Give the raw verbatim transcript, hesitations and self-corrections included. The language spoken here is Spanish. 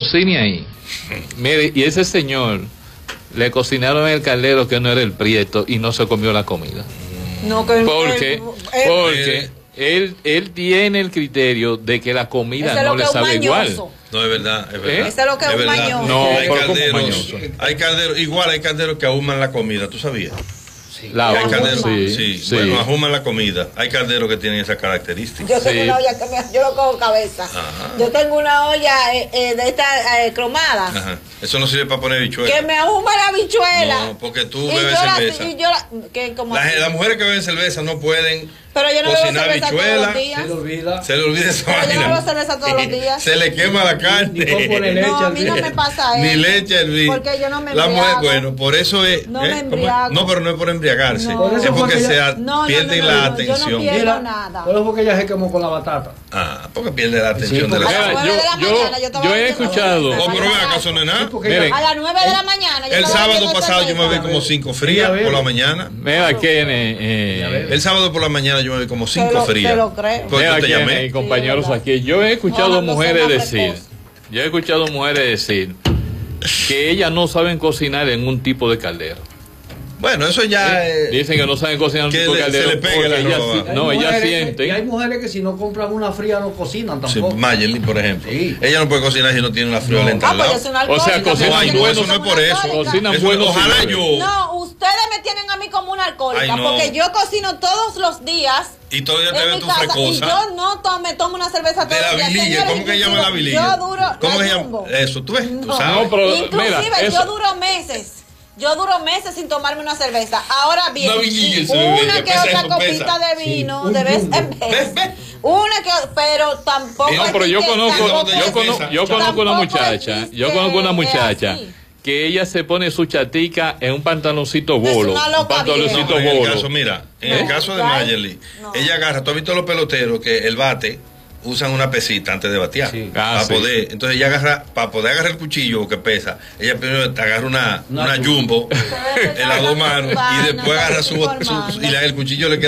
cocine ahí. Mire, y ese señor le cocinaron el caldero que no era el prieto y no se comió la comida. No, que porque, él, porque él, él tiene el criterio de que la comida no le sabe igual. No, es verdad, es verdad. Eso es lo que es un mañoso. No, hay pero calderos, ¿cómo mañoso? hay calderos, igual hay calderos que ahuman la comida, ¿tú sabías? Sí. La hay calderos, sí, sí, sí. Bueno, ahuman la comida. Hay calderos que tienen esa característica. Yo tengo Sí. una olla que me, yo lo cojo cabeza. Ajá. Yo tengo una olla eh, eh, de esta eh, cromada. Ajá. Eso no sirve para poner bichuela. Que me ahuma la bichuela. No, porque tú y bebes yo la- cerveza. y yo la- que como Las, así. las mujeres que beben cerveza no pueden Pero yo no bebo cocinar cerveza todos bichuela. los días. Se le olvida. Se le olvida esa Pero yo no vaina. bebo cerveza todos los días. Se le quema la carne. Ni cómo le leche No, a al mí no día. me pasa eso. Ni leche al vino. Porque yo no me La mujer, embriago. bueno, por eso es. No ¿eh? me ¿Cómo es? embriago. No, pero no es por embriagarse. No. Por Es eso fue porque que se yo- a- No, no, pierden no, la no, yo no atención. pierdo. Mira, nada. pero porque ella se quemó con la batata. Ah, porque pierde la atención Sí, de la A las Mira, nueve de la yo, mañana yo yo, estaba yo he viendo- escuchado. Oh, pero ven, ¿acaso no es nada? Sí, porque Miren. ella- A las nueve de la mañana. yo El estaba sábado viendo pasado yo me cerveza. vi como cinco frías Ella por la bebe. mañana. Mira, Kene, eh, El sábado por la mañana yo me vi como Te cinco lo- frías. te lo creo. Pues mira, yo te Kene, llamé. y compañeros Sí, verdad. aquí. Yo he escuchado Ojalá no mujeres sea más decir, precoz. yo he escuchado mujeres decir que ellas no saben cocinar en un tipo de caldero. Bueno, eso ya. eh, Dicen que no saben cocinar en un que tipo de le- caldero. se le pega porque el ellas arroz sí- abajo. no, Hay ellas mujeres que- sienten. Y hay mujeres que si no compran una fría no cocinan sí, tampoco. Mayerly, por ejemplo. Sí. Ella no puede cocinar si no tiene una friolenta Ah, al pues lado. yo soy una O sea, alcohólica, cocinan pero Ay, yo no, soy eso no es una por eso. alcohólica. Cocinan Eso- buenos ojalá señores. yo. No, ustedes me tienen a mí como una alcohólica, Ay, no. porque yo cocino todos los días Y todavía te en ves mi tu casa y frecosa. yo no to- me tomo una cerveza De todos la los días. vililla, Señores, ¿cómo que llama la inclusive, vililla? Yo duro, ¿Cómo la que Jumbo. llama? Eso, tú ves, tú No. sabes. No, pero Inclusive mira, eso- yo duro meses. Yo duro meses sin tomarme una cerveza. Ahora bien, Una vililla, ese bebé, una que que pesa otra eso, copita pesa. de vino, Sí, de un vez jumbo. en vez. ¿Ves, ves? Una que, pero tampoco. No, es pero yo que- conozco, tampoco yo yo es- conozco, yo conozco una tampoco muchacha, es yo conozco una que muchacha es así. que ella se pone su chatica en un pantaloncito Es bolo, una un loca pantaloncito No, pero en el bolo. caso, mira, en No, el caso de ¿cuál? Mayerly, No. ella agarra, tú has visto los peloteros que el bate usan una pesita antes de batear. Sí. Ah, para sí. poder, entonces ella agarra, para poder agarrar el cuchillo que pesa, ella primero te agarra una, Una una jumbo en las dos manos y después agarra su, su- y la- el cuchillo le queda